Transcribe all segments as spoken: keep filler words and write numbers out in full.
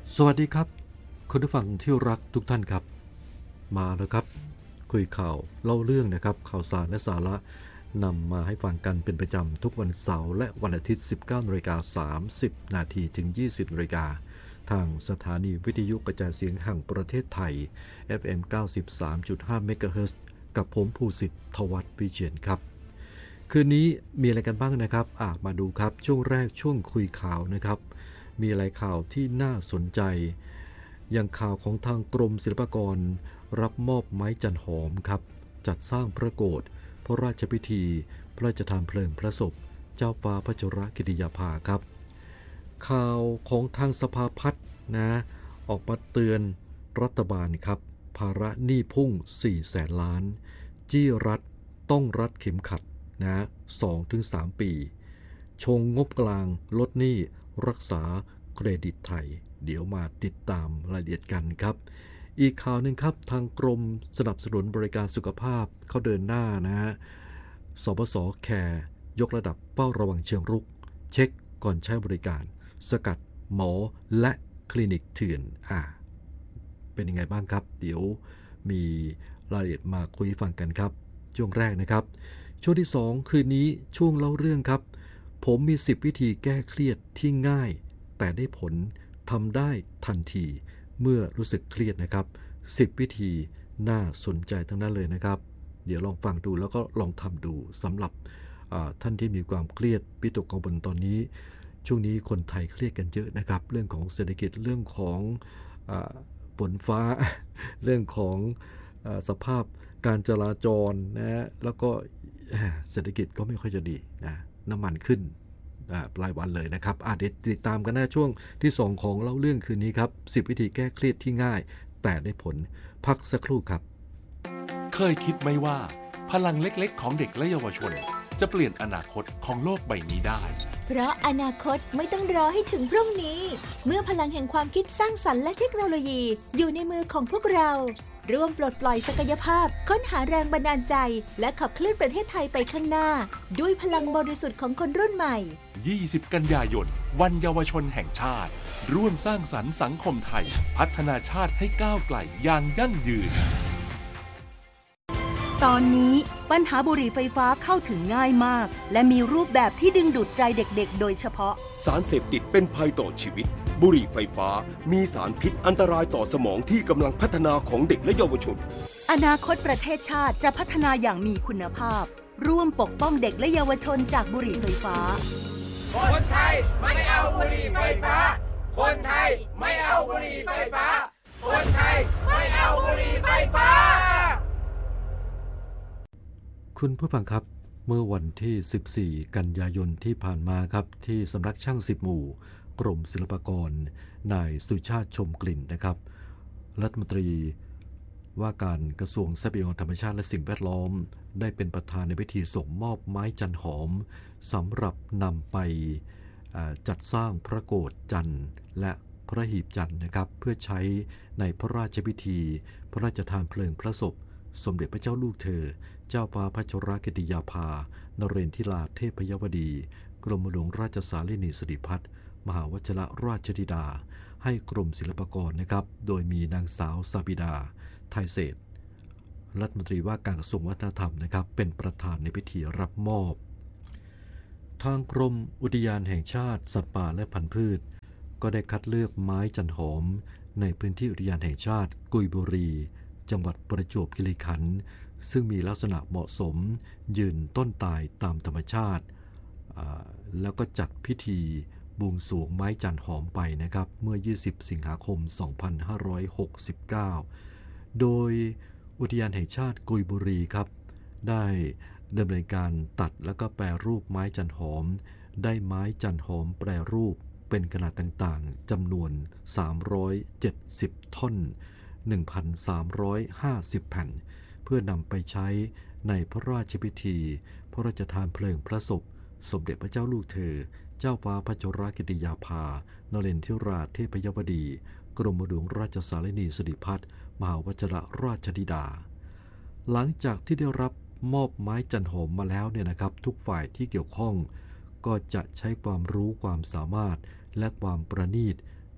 สวัสดีครับคุณผู้ฟังที่รักทุกท่านครับมาแล้วครับคุยข่าวเล่าเรื่องนะครับข่าวสารและสาระนำมาให้ฟังกันเป็นประจำทุกวันเสาร์และวันอาทิตย์ สิบเก้านาฬิกาสามสิบนาทีถึง ยี่สิบนาฬิกาทางสถานีวิทยุกระจายเสียงแห่งประเทศไทย เอฟ เอ็ม เก้าสิบสามจุดห้า เมกะเฮิรตซ์ กับผมภูสิทธิ์ทวัฒน์วิเชียรครับคืนนี้มีอะไรกันบ้างนะครับอ่ะมาดูครับช่วงแรกช่วงคุยข่าวนะครับมีอะไรข่าวที่น่าสนใจอย่างข่าวของทางกรมศิลปากรรับมอบไม้จันหอมครับจัดสร้างพระโกฐพระราชพิธีพระราชทานเพลิงพระศพเจ้าฟ้าพัชรกิติยาภาครับข่าวของทางสภาพัฒน์นะออกมาเตือนรัฐบาลครับภาระหนี้พุ่งสี่แสนล้านจี้รัฐต้องรัดเข็มขัดนะ สองถึงสาม ปีชงงบกลางลดหนี้รักษาเครดิตไทยเดี๋ยวมาติดตามรายละเอียดกันครับอีกข่าวหนึ่งครับทางกรมสนับสนุนบริการสุขภาพเขาเดินหน้านะฮะสบสแคร์ยกระดับเฝ้าระวังเชิงรุกเช็คก่อนใช้บริการสกัดหมอและคลินิกเถื่อนอ่าเป็นยังไงบ้างครับเดี๋ยวมีรายละเอียดมาคุยฟังกันครับช่วงแรกนะครับช่วงที่สองคืนนี้ช่วงเล่าเรื่องครับผมมีสิบวิธีแก้เครียดที่ง่ายแต่ได้ผลทำได้ทันทีเมื่อรู้สึกเครียดนะครับสิบวิธีน่าสนใจทั้งนั้นเลยนะครับเดี๋ยวลองฟังดูแล้วก็ลองทำดูสำหรับท่านที่มีความเครียดวิตกกังวลตอนนี้ช่วงนี้คนไทยเครียดกันเยอะนะครับเรื่องของเศรษฐกิจเรื่องของฝนฟ้าเรื่องของสภาพการจราจรนะแล้วก็เศรษฐกิจก็ไม่ค่อยจะดีนะน้ำมันขึ้นปลายวันเลยนะครับเดี๋ยวติดตามกันนะช่วงที่สองของเล่าเรื่องคืนนี้ครับสิบวิธีแก้เครียดที่ง่ายแต่ได้ผลพักสักครู่ครับเคยคิดไหมว่าพลังเล็กๆของเด็กและเยาวชนจะเปลี่ยนอนาคตของโลกใบนี้ได้เพราะอนาคตไม่ต้องรอให้ถึงพรุ่งนี้เมื่อพลังแห่งความคิดสร้างสรรค์และเทคโนโลยีอยู่ในมือของพวกเราร่วมปลดปล่อยศักยภาพค้นหาแรงบันดาลใจและขับเคลื่อนประเทศไทยไปข้างหน้าด้วยพลังบริสุทธิ์ของคนรุ่นใหม่ยี่สิบกันยายนวันเยาวชนแห่งชาติร่วมสร้างสรรค์สังคมไทยพัฒนาชาติให้ก้าวไกลอย่างยั่งยืนตอนนี้ปัญหาบุหรี่ไฟฟ้าเข้าถึงง่ายมากและมีรูปแบบที่ดึงดูดใจเด็กๆโดยเฉพาะสารเสพติดเป็นภัยต่อชีวิตบุหรี่ไฟฟ้ามีสารพิษอันตรายต่อสมองที่กำลังพัฒนาของเด็กและเยาวชนอนาคตประเทศชาติจะพัฒนาอย่างมีคุณภาพร่วมปกป้องเด็กและเยาวชนจากบุหรี่ไฟฟ้าคนไทยไม่เอาบุหรี่ไฟฟ้าคนไทยไม่เอาบุหรี่ไฟฟ้าคนไทยไม่เอาบุหรี่ไฟฟ้าคุณผู้ฟังครับเมื่อวันที่สิบสี่กันยายนที่ผ่านมาครับที่สำนักช่างสิบหมู่กรมศิลปากรนายสุชาติชมกลิ่นนะครับรัฐมนตรีว่าการกระทรวงทรัพยากรธรรมชาติและสิ่งแวดล้อมได้เป็นประธานในพิธีส่งมอบไม้จันหอมสำหรับนำไปจัดสร้างพระโกฐจันทร์และพระหีบจันทร์นะครับเพื่อใช้ในพระราชพิธีพระราชทานเพลิงพระศพสมเด็จพระเจ้าลูกเธอเจ้าฟ้าพัชรกิติยาภานเรนทิราเทพยวดีกรมหลวงราชสารินีสิริพัฒน์มหาวชิรราชธิดาให้กรมศิลปากรนะครับโดยมีนางสาวซาบิดาไทยเศรษฐ์รัฐมนตรีว่าการกระทรวงวัฒนธรรมนะครับเป็นประธานในพิธีรับมอบทางกรมอุทยานแห่งชาติสัตว์ป่าและพันธุ์พืชก็ได้คัดเลือกไม้จันหอมในพื้นที่อุทยานแห่งชาติกุยบุรีจังหวัดประจวบคีรีขันธ์ซึ่งมีลักษณะเหมาะสมยืนต้นตายตามธรรมชาติแล้วก็จัดพิธีบวงสรวงไม้จันหอมไปนะครับเมื่อยี่สิบสิงหาคมสองพันห้าร้อยหกสิบเก้าโดยอุทยานแห่งชาติกุยบุรีครับได้ดำเนินการตัดแล้วก็แปรรูปไม้จันหอมได้ไม้จันหอมแปรรูปเป็นขนาดต่างๆจำนวนสามร้อยเจ็ดสิบท่อน หนึ่งพันสามร้อยห้าสิบ แผ่นเพื่อนำไปใช้ในพระราชพิธีพระราชทานเพลิงพระศพสมเด็จพระเจ้าลูกเธอเจ้าฟ้าพัชรกิติยาภานเรนทิราเทพยวดีกรมหลวงราชสารินีสิริพัฒน์มหาวชิรราชธิดาหลังจากที่ได้รับมอบไม้จันหอมมาแล้วเนี่ยนะครับทุกฝ่ายที่เกี่ยวข้องก็จะใช้ความรู้ความสามารถและความประณีต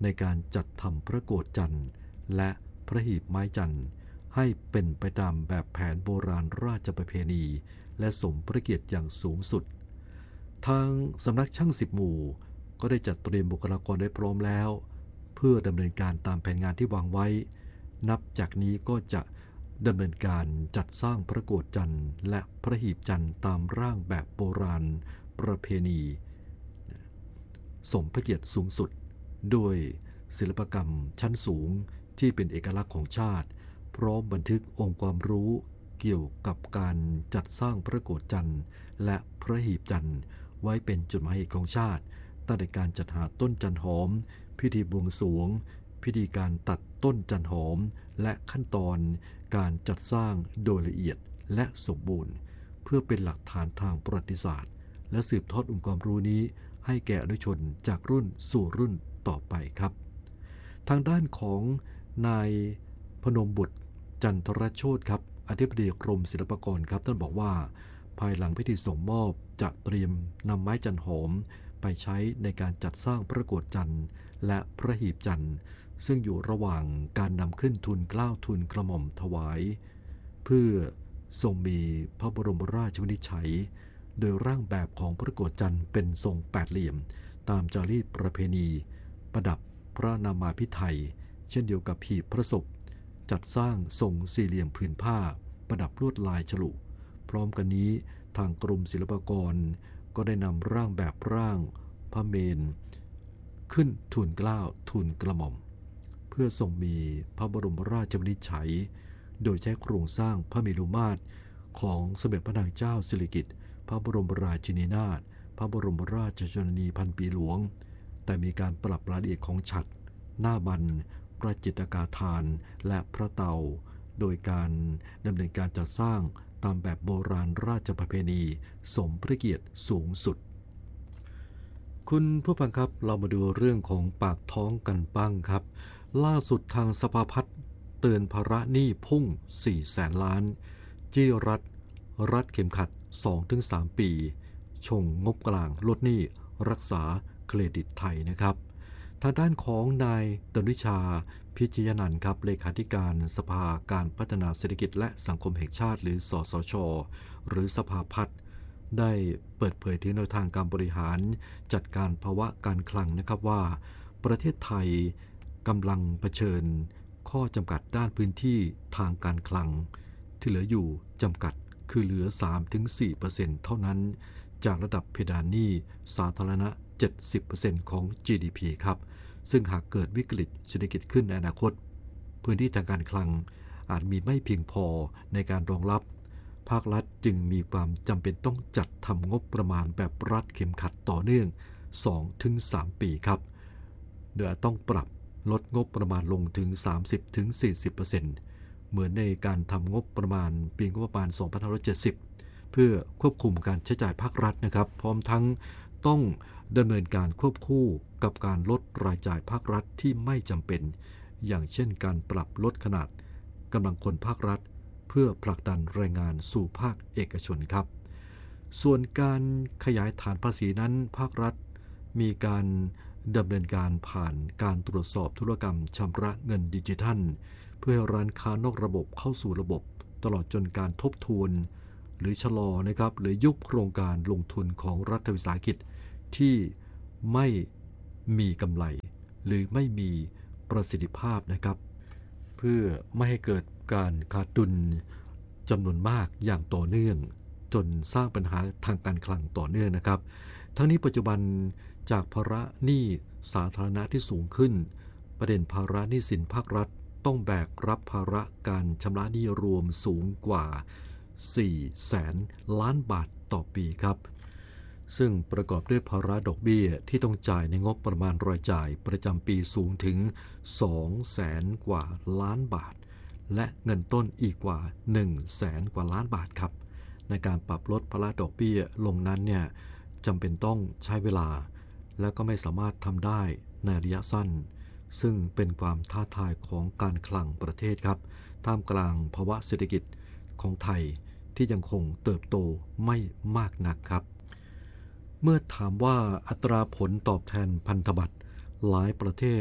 ในการจัดทำพระโกฐจันทร์และพระหีบไม้จันทร์ให้เป็นไปตามแบบแผนโบราณราชประเพณีและสมพระเกียรติอย่างสูงสุดทางสำนักช่างสิบหมู่ก็ได้จัดเตรียมบุคลากรไว้พร้อมแล้วเพื่อดำเนินการตามแผนงานที่วางไว้นับจากนี้ก็จะดำเนินการจัดสร้างพระโกฐจันทร์และพระหีบจันทร์ตามร่างแบบโบราณประเพณีสมพระเกียรติสูงสุดด้วยศิลปกรรมชั้นสูงที่เป็นเอกลักษณ์ของชาติพร้อมบันทึกองค์ความรู้เกี่ยวกับการจัดสร้างพระโกฐจันทร์และพระหีบจันทร์ไว้เป็นจดหมายเหตุของชาติตั้งแต่การจัดหาต้นจันหอมพิธีบวงสรวงพิธีการตัดต้นจันหอมและขั้นตอนการจัดสร้างโดยละเอียดและสมบูรณ์เพื่อเป็นหลักฐานทางประวัติศาสตร์และสืบทอดองค์ความรู้นี้ให้แก่อนุชนจากรุ่นสู่รุ่นต่อไปครับทางด้านของนายพนมบุตรจันทรโชติครับอธิบดีกรมศิลปากรครับท่านบอกว่าภายหลังพิธีส่งมอบจะเตรียมนำไม้จันหอมไปใช้ในการจัดสร้างพระโกฐจันทร์และพระหีบจันทร์ซึ่งอยู่ระหว่างการนำขึ้นทูลเกล้าทูลกระหม่อมถวายเพื่อทรงมีพระบรมราชวินิจฉัยโดยร่างแบบของพระโกฐจันทร์เป็นทรงแปดเหลี่ยมตามจารีตประเพณีประดับพระนามาภิไธยเช่นเดียวกับหีบพระศพจัดสร้างทรงสี่เหลี่ยมผืนผ้าประดับลวดลายฉลุพร้อมกันนี้ทางกรมศิลปากรก็ได้นำร่างแบบร่างพระเมรุ ขึ้นทูลเกล้าทูลกระหม่อมเพื่อทรงมีพระบรมราชวินิจฉัยโดยใช้โครงสร้างพระเมรุมาตรของสมเด็จพระนางเจ้าสิริกิติ์พระบรมราชินีนาถพระบรมราชชนนีพันปีหลวงแต่มีการปรับรายละเอียดของฉัตรหน้าบันประจิตรกาธานและพระเตาโดยการดำเนินการจัดสร้างตามแบบโบราณราชประเพณีสมพระเกียรติสูงสุดคุณผู้ฟังครับเรามาดูเรื่องของปากท้องกันบ้างครับล่าสุดทางสภาพัฒน์เตือนภาระหนี้พุ่งสี่แสนล้านจี้รัฐรัดเข็มขัด สองถึงสาม ปีชงงบกลางลดหนี้รักษาเครดิตไทยนะครับทางด้านของนายดลวิชาพิชยนันท์ครับเลขาธิการสภาการพัฒนาเศรษฐกิจและสังคมแห่งชาติหรือสสช.หรือสภาพัฒน์ได้เปิดเผยถึงแนวทางการบริหารจัดการภาวะการคลังนะครับว่าประเทศไทยกำลังเผชิญข้อจำกัดด้านพื้นที่ทางการคลังที่เหลืออยู่จำกัดคือเหลือ สามถึงสี่เปอร์เซ็นต์ เท่านั้นจากระดับเพดานหนี้สาธารณะ เจ็ดสิบเปอร์เซ็นต์ ของ จี ดี พี ครับซึ่งหากเกิดวิกฤตเศรษฐกิจขึ้นในอนาคตพื้นที่ทางการคลังอาจมีไม่เพียงพอในการรองรับภาครัฐจึงมีความจำเป็นต้องจัดทำงบประมาณแบบรัดเข็มขัดต่อเนื่อง สองถึงสาม ปีครับโดยต้องปรับลดงบประมาณลงถึง สามสิบถึงสี่สิบเปอร์เซ็นต์ เหมือนในการทำงบประมาณปีงบประมาณ สองพันห้าร้อยเจ็ดสิบ เพื่อควบคุมการใช้จ่ายภาครัฐนะครับพร้อมทั้งต้องดำเนินการควบคู่กับการลดรายจ่ายภาครัฐที่ไม่จำเป็นอย่างเช่นการปรับลดขนาดกำลังคนภาครัฐเพื่อผลักดันแรงงานสู่ภาคเอกชนครับส่วนการขยายฐานภาษีนั้นภาครัฐมีการดำเนินการผ่านการตรวจสอบธุรกรรมชำระเงินดิจิทัลเพื่อให้ร้านค้านอกระบบเข้าสู่ระบบตลอดจนการทบทวนหรือชะลอนะครับหรือยุบโครงการลงทุนของรัฐวิสาหกิจที่ไม่มีกำไรหรือไม่มีประสิทธิภาพนะครับเพื่อไม่ให้เกิดการขาดดุลจำนวนมากอย่างต่อเนื่องจนสร้างปัญหาทางการคลังต่อเนื่องนะครับทั้งนี้ปัจจุบันจากภาระหนี้สาธารณะที่สูงขึ้นประเด็นภาระหนี้สินภาครัฐต้องแบกรับภาระการชำระหนี้รวมสูงกว่าสี่แสนล้านบาทต่อปีครับซึ่งประกอบด้วยภาระดอกเบี้ยที่ต้องจ่ายในงบประมาณรายจ่ายประจำปีสูงถึงสองแสนกว่าล้านบาทและเงินต้นอีกกว่าหนึ่งแสนกว่าล้านบาทครับในการปรับลดภาระดอกเบี้ยลงนั้นเนี่ยจำเป็นต้องใช้เวลาและก็ไม่สามารถทำได้ในระยะสั้นซึ่งเป็นความท้าทายของการคลังประเทศครับท่ามกลางภาวะเศรษฐกิจของไทยที่ยังคงเติบโตไม่มากนักครับเมื่อถามว่าอัตราผลตอบแทนพันธบัตรหลายประเทศ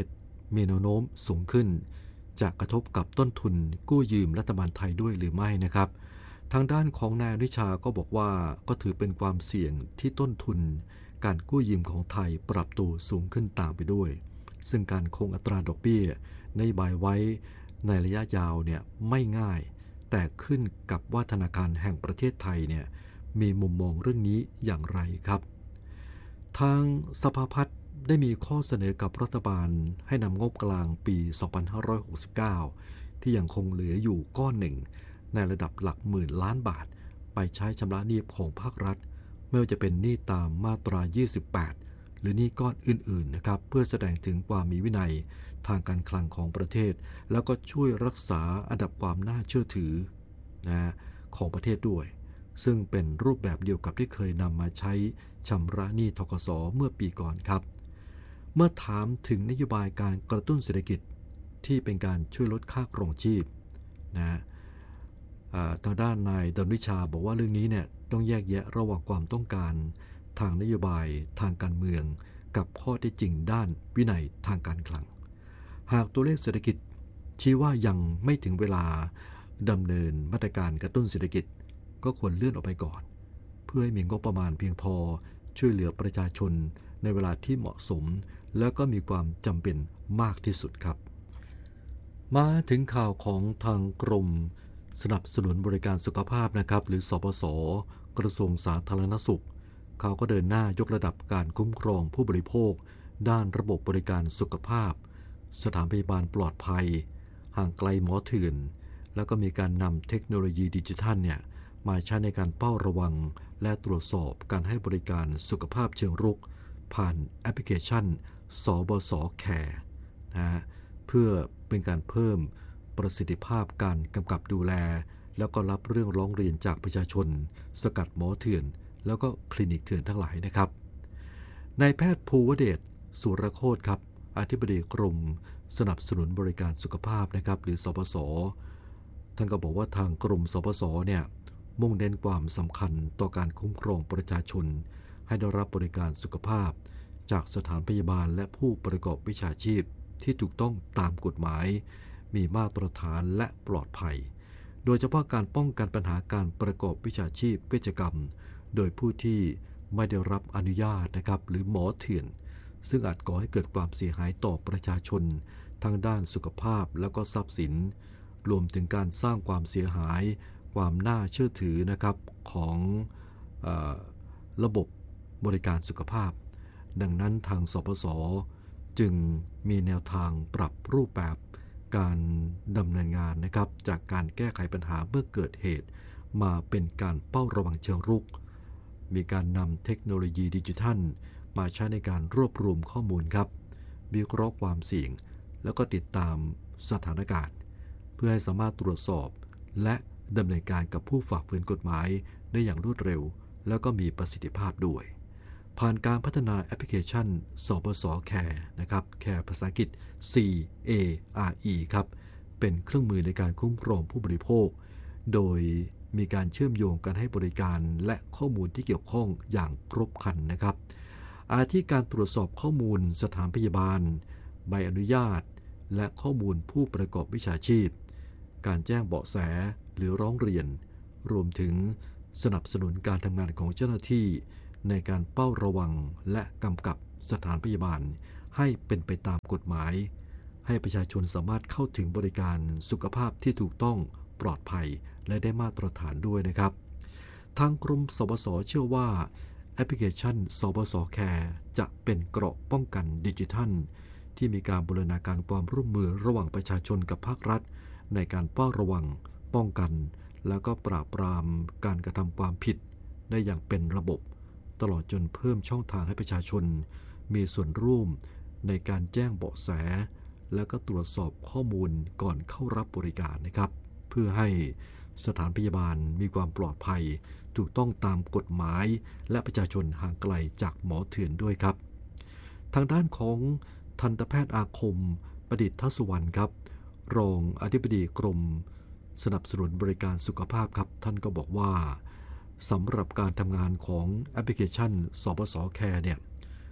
มีแนวโน้มสูงขึ้นจะกระทบกับต้นทุนกู้ยืมรัฐบาลไทยด้วยหรือไม่นะครับทางด้านของนายอนุชาก็บอกว่าก็ถือเป็นความเสี่ยงที่ต้นทุนการกู้ยืมของไทยปรับตัวสูงขึ้นตามไปด้วยซึ่งการคงอัตราดอกเบี้ยนโยบายไว้ในระยะยาวเนี่ยไม่ง่ายแต่ขึ้นกับว่าธนาคารแห่งประเทศไทยเนี่ยมีมุมมองเรื่องนี้อย่างไรครับทางสภาพัฒน์ได้มีข้อเสนอกับรัฐบาลให้นำงบกลางปี สองพันห้าร้อยหกสิบเก้า ที่ยังคงเหลืออยู่ก้อนหนึ่งในระดับหลักหมื่นล้านบาทไปใช้ชำระหนี้ของภาครัฐไม่ว่าจะเป็นหนี้ตามมาตรา ยี่สิบแปด หรือหนี้ก้อนอื่นๆนะครับเพื่อแสดงถึงความมีวินัยทางการคลังของประเทศแล้วก็ช่วยรักษาอันดับความน่าเชื่อถือนะของประเทศด้วยซึ่งเป็นรูปแบบเดียวกับที่เคยนำมาใช้ชำระหนี้ธกส.เมื่อปีก่อนครับเมื่อถามถึงนโยบายการกระตุ้นเศรษฐกิจที่เป็นการช่วยลดค่าครองชีพนะทางด้านนายดลวิชาบอกว่าเรื่องนี้เนี่ยต้องแยกแยะระหว่างความต้องการทางนโยบายทางการเมืองกับข้อเท็จจริงด้านวินัยทางการคลังหากตัวเลขเศรษฐกิจชี้ว่ายังไม่ถึงเวลาดำเนินมาตรการกระตุ้นเศรษฐกิจก็ควรเลื่อนออกไปก่อนเพื่อให้มีงบประมาณเพียงพอช่วยเหลือประชาชนในเวลาที่เหมาะสมแล้วก็มีความจำเป็นมากที่สุดครับมาถึงข่าวของทางกรมสนับสนุนบริการสุขภาพนะครับหรือสปส.กระทรวงสาธารณสุขเขาก็เดินหน้ายกระดับการคุ้มครองผู้บริโภคด้านระบบบริการสุขภาพสถานพยาบาลปลอดภัยห่างไกลหมอเถื่อนแล้วก็มีการนำเทคโนโลยีดิจิทัลเนี่ยมาใช้ในการเฝ้าระวังและตรวจสอบการให้บริการสุขภาพเชิงรุกผ่านแอปพลิเคชันสบส.แคร์นะฮะเพื่อเป็นการเพิ่มประสิทธิภาพการกำกับดูแลแล้วก็รับเรื่องร้องเรียนจากประชาชนสกัดหมอเถื่อนแล้วก็คลินิกเถื่อนทั้งหลายนะครับนายแพทย์ภูวเดชสุรโคตรครับอธิบดีกรมสนับสนุนบริการสุขภาพนะครับหรือสปส.ท่านก็บอกว่าทางกรมสปส.เนี่ยมุ่งเน้นความสำคัญต่อการคุ้มครองประชาชนให้ได้รับบริการสุขภาพจากสถานพยาบาลและผู้ประกอบวิชาชีพที่ถูกต้องตามกฎหมายมีมาตรฐานและปลอดภัยโดยเฉพาะการป้องกันปัญหาการประกอบวิชาชีพเวชกรรมโดยผู้ที่ไม่ได้รับอนุญาตนะครับหรือหมอเถื่อนซึ่งอาจก่อให้เกิดความเสียหายต่อประชาชนทั้งด้านสุขภาพและก็ทรัพย์สินรวมถึงการสร้างความเสียหายความน่าเชื่อถือนะครับของเอ่อระบบบริการสุขภาพดังนั้นทางสปส.จึงมีแนวทางปรับรูปแบบการดำเนินงานนะครับจากการแก้ไขปัญหาเมื่อเกิดเหตุมาเป็นการเฝ้าระวังเชิงรุกมีการนำเทคโนโลยีดิจิทัลมาใช้ในการรวบรวมข้อมูลครับวิเคราะห์ความเสี่ยงแล้วก็ติดตามสถานการณ์เพื่อให้สามารถตรวจสอบและดำเนินการกับผู้ฝ่าฝืนกฎหมายได้อย่างรวดเร็วแล้วก็มีประสิทธิภาพด้วยผ่านการพัฒนาแอปพลิเคชันสปส.แคร์นะครับแคร์ภาษาอังกฤษ C A R E ครับเป็นเครื่องมือในการคุ้มครองผู้บริโภคโดยมีการเชื่อมโยงการให้บริการและข้อมูลที่เกี่ยวข้องอย่างครบครันนะครับอาทิการตรวจสอบข้อมูลสถานพยาบาลใบอนุญาตและข้อมูลผู้ประกอบวิชาชีพการแจ้งเบาะแสหรือร้องเรียนรวมถึงสนับสนุนการทำงานของเจ้าหน้าที่ในการเฝ้าระวังและกำกับสถานพยาบาลให้เป็นไปตามกฎหมายให้ประชาชนสามารถเข้าถึงบริการสุขภาพที่ถูกต้องปลอดภัยและได้มาตรฐานด้วยนะครับทางกรมสปส.เชื่อว่าแอปพลิเคชันสปส.แคร์จะเป็นเกราะป้องกันดิจิทัลที่มีการบูรณาการความร่วมมือระหว่างประชาชนกับภาครัฐในการเฝ้าระวังป้องกันแล้วก็ปราบปรามการกระทำความผิดได้อย่างเป็นระบบตลอดจนเพิ่มช่องทางให้ประชาชนมีส่วนร่วมในการแจ้งเบาะแสและก็ตรวจสอบข้อมูลก่อนเข้ารับบริการนะครับเพื่อให้สถานพยาบาลมีความปลอดภัยถูกต้องตามกฎหมายและประชาชนห่างไกลจากหมอเถื่อนด้วยครับทางด้านของทันตแพทย์อาคมประดิษฐสุวรรณครับรองอธิบดีกรมสนับสนุนบริการสุขภาพครับท่านก็บอกว่าสำหรับการทำงานของแอปพลิเคชันสปส.แคร์เนี่ย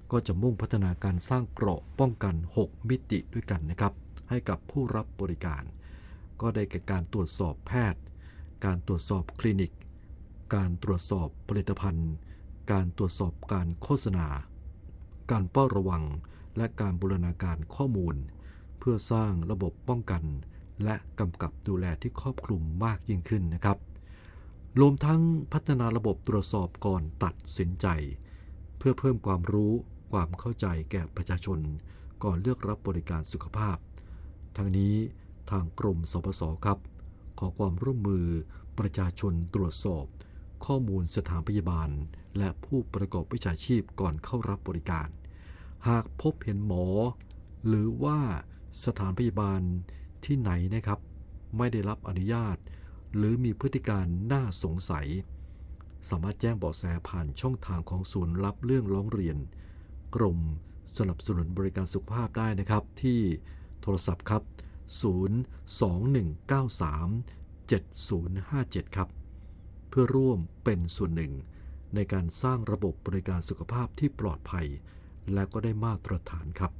ก็จะมุ่งพัฒนาการสร้างเกราะป้องกันหกมิติด้วยกันนะครับให้กับผู้รับบริการก็ได้แก่การตรวจสอบแพทย์การตรวจสอบคลินิกการตรวจสอบผลิตภัณฑ์การตรวจสอบการโฆษณาการเฝ้าระวังและการบูรณาการข้อมูลเพื่อสร้างระบบป้องกันและกำกับดูแลที่ครอบคลุมมากยิ่งขึ้นนะครับรวมทั้งพัฒนาระบบตรวจสอบก่อนตัดสินใจเพื่อเพิ่มความรู้ความเข้าใจแก่ประชาชนก่อนเลือกรับบริการสุขภาพทั้งนี้ทางกรมสปส.ครับขอความร่วมมือประชาชนตรวจสอบข้อมูลสถานพยาบาลและผู้ประกอบวิชาชีพก่อนเข้ารับบริการหากพบเห็นหมอหรือว่าสถานพยาบาลที่ไหนนะครับไม่ได้รับอนุญาตหรือมีพฤติการน่าสงสัยสามารถแจ้งเบาะแสผ่านช่องทางของศูนย์รับเรื่องร้องเรียนกรมสนับสนุนบริการสุขภาพได้นะครับที่โทรศัพท์ครับศูนย์ สอง หนึ่ง เก้า สาม เจ็ด ศูนย์ ห้า เจ็ดครับเพื่อร่วมเป็นส่วนหนึ่งในการสร้างระบบบริการสุขภาพที่ปลอดภัยและก็ได้มาตรฐานครับ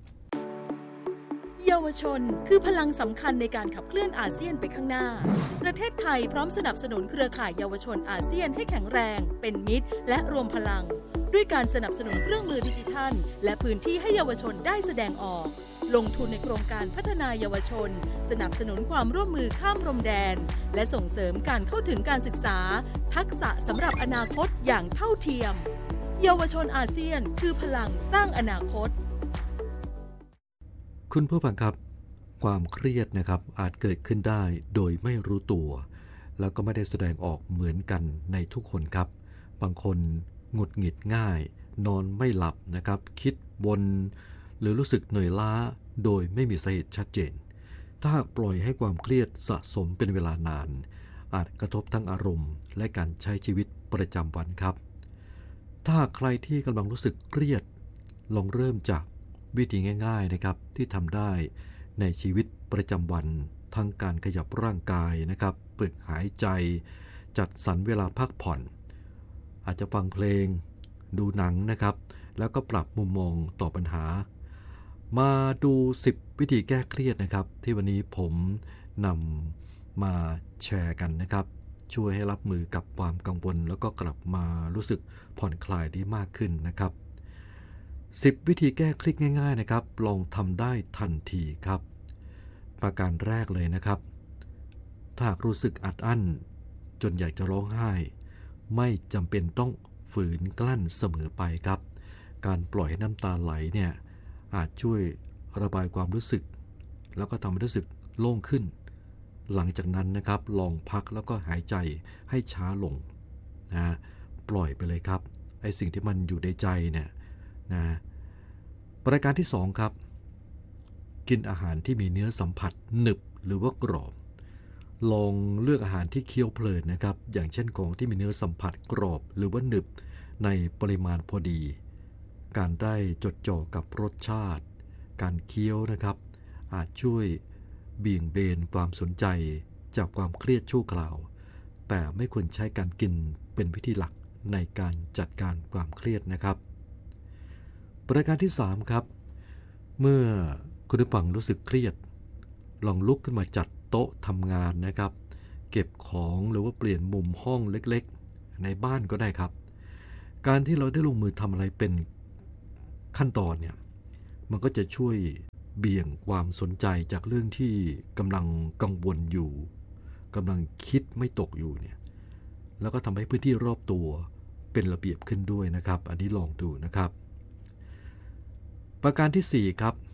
เยาวชนคือพลังสำคัญในการขับเคลื่อนอาเซียนไปข้างหน้าประเทศไทยพร้อมสนับสนุนเครือข่ายเยาวชนอาเซียนให้แข็งแรงเป็นมิตรและรวมพลังด้วยการสนับสนุนเครื่องมือดิจิทัลและพื้นที่ให้เยาวชนได้แสดงออกลงทุนในโครงการพัฒนาเยาวชนสนับสนุนความร่วมมือข้ามพรมแดนและส่งเสริมการเข้าถึงการศึกษาทักษะสำหรับอนาคตอย่างเท่าเทียมเยาวชนอาเซียนคือพลังสร้างอนาคตคุณผู้ฟังครับความเครียดนะครับอาจเกิดขึ้นได้โดยไม่รู้ตัวแล้วก็ไม่ได้แสดงออกเหมือนกันในทุกคนครับบางคนหงุดหงิดง่ายนอนไม่หลับนะครับคิดวนหรือรู้สึกเหนื่อยล้าโดยไม่มีสาเหตุชัดเจนถ้าหากปล่อยให้ความเครียดสะสมเป็นเวลานานอาจกระทบทั้งอารมณ์และการใช้ชีวิตประจำวันครับถ้าหากใครที่กำลังรู้สึกเครียดลองเริ่มจากวิธีง่ายๆนะครับที่ทำได้ในชีวิตประจำวันทั้งการขยับร่างกายนะครับฝึกหายใจจัดสรรเวลาพักผ่อนอาจจะฟังเพลงดูหนังนะครับแล้วก็ปรับมุมมองต่อปัญหามาดูสิบวิธีแก้เครียดนะครับที่วันนี้ผมนำมาแชร์กันนะครับช่วยให้รับมือกับความกังวลแล้วก็กลับมารู้สึกผ่อนคลายได้มากขึ้นนะครับสิบวิธีแก้เครียดง่ายๆนะครับลองทำได้ทันทีครับประการแรกเลยนะครับถ้าหากรู้สึกอัดอั้นจนอยากจะร้องไห้ไม่จำเป็นต้องฝืนกลั้นเสมอไปครับการปล่อยให้น้ำตาไหลเนี่ยอาจช่วยระบายความรู้สึกแล้วก็ทำให้รู้สึกโล่งขึ้นหลังจากนั้นนะครับลองพักแล้วก็หายใจให้ช้าลงนะปล่อยไปเลยครับไอ้สิ่งที่มันอยู่ในใจเนี่ยนะประการที่สองครับกินอาหารที่มีเนื้อสัมผัสหนึบหรือว่ากรอบลองเลือกอาหารที่เคี้ยวเพลินนะครับอย่างเช่นของที่มีเนื้อสัมผัสกรอบหรือว่าหนึบในปริมาณพอดีการได้จดจ่อกับรสชาติการเคี้ยวนะครับอาจช่วยเบี่ยงเบนความสนใจจากความเครียดชั่วคราวแต่ไม่ควรใช้การกินเป็นวิธีหลักในการจัดการความเครียดนะครับประการที่สามครับเมื่อคุณผู้ฟังรู้สึกเครียดลองลุกขึ้นมาจัดโต๊ะทำงานนะครับเก็บของหรือว่าเปลี่ยนมุมห้องเล็กๆในบ้านก็ได้ครับการที่เราได้ลงมือทำอะไรเป็นขั้นตอนเนี่ยมันก็จะช่วยเบี่ยงความสนใจจากเรื่องที่กำลังกังวลอยู่กำลังคิดไม่ตกอยู่เนี่ยแล้วก็ทำให้พื้นที่รอบตัวเป็นระเบียบขึ้นด้วยนะครับอันนี้ลองดูนะครับประการที่สี่ครับ